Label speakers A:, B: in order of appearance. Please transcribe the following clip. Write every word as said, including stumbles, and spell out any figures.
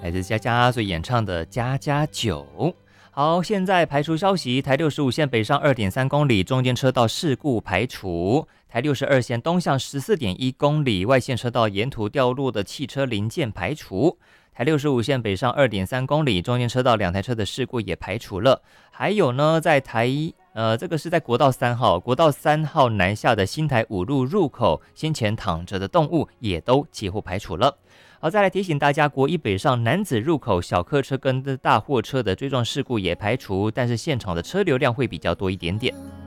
A: 来自佳佳所演唱的《家家酒》。好，现在排除消息，台六十五线北上 二点三公里，中间车道事故排除；台六十二线东向 十四点一公里，外线车道沿途掉落的汽车零件排除；台六十五线北上 二点三公里，中间车道两台车的事故也排除了。还有呢，在台呃，这个是在国道三号，国道三号南下的新台五路入口，先前躺着的动物也都几乎排除了。好，再来提醒大家，国一北上楠梓入口小客车跟大货车的追撞事故也排除，但是现场的车流量会比较多一点点。